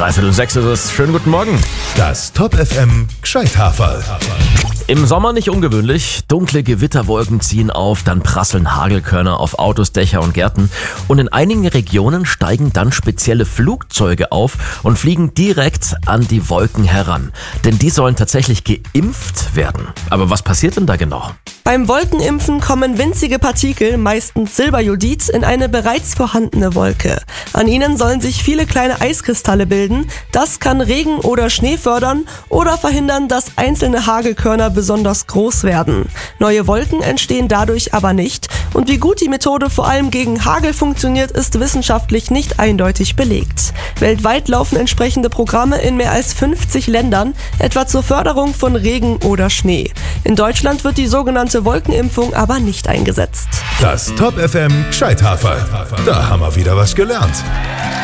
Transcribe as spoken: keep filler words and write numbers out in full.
Dreiviertel sechs ist es. Schönen guten Morgen. Das Top F M Gescheithaferl. Im Sommer nicht ungewöhnlich. Dunkle Gewitterwolken ziehen auf, dann prasseln Hagelkörner auf Autos, Dächer und Gärten. Und in einigen Regionen steigen dann spezielle Flugzeuge auf und fliegen direkt an die Wolken heran. Denn die sollen tatsächlich geimpft werden. Aber was passiert denn da genau? Beim Wolkenimpfen kommen winzige Partikel, meistens Silberjodid, in eine bereits vorhandene Wolke. An ihnen sollen sich viele kleine Eiskristalle bilden. Das kann Regen oder Schnee fördern oder verhindern, dass einzelne Hagelkörner besonders groß werden. Neue Wolken entstehen dadurch aber nicht. Und wie gut die Methode vor allem gegen Hagel funktioniert, ist wissenschaftlich nicht eindeutig belegt. Weltweit laufen entsprechende Programme in mehr als fünfzig Ländern, etwa zur Förderung von Regen oder Schnee. In Deutschland wird die sogenannte Wolkenimpfung aber nicht eingesetzt. Das Top F M Gescheithaferl. Da haben wir wieder was gelernt.